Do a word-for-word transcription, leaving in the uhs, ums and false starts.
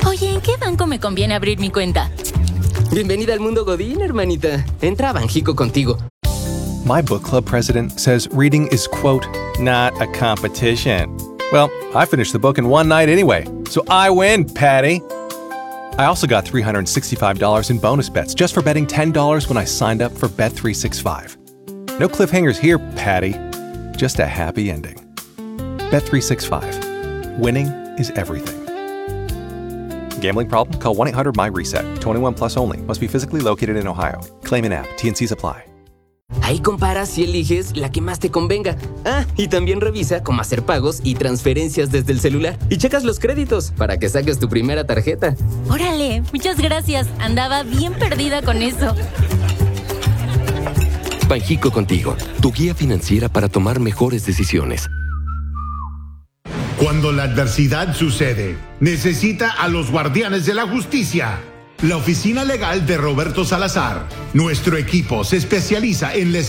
Oye, ¿en qué banco me conviene abrir mi cuenta? Bienvenida al mundo Godín, hermanita. Entra a Banjico contigo. My book club president says reading is, quote, not a competition. Well, I finished the book in one night anyway, so I win, Patty. I also got three hundred sixty-five dollars in bonus bets just for betting ten dollars when I signed up for Bet three sixty-five. No cliffhangers here, Patty. Just a happy ending. Bet three sixty-five. Winning is everything. Gambling problem? Call one eight hundred M Y reset. twenty-one plus only. Must be physically located in Ohio. Claim in app. T and C's apply. Ahí comparas y eliges la que más te convenga. Ah, y también revisa cómo hacer pagos y transferencias desde el celular. Y checas los créditos para que saques tu primera tarjeta. Órale, muchas gracias. Andaba bien perdida con eso. Banjico contigo, tu guía financiera para tomar mejores decisiones. Cuando la adversidad sucede, necesita a los guardianes de la justicia. La oficina legal de Roberto Salazar. Nuestro equipo se especializa en la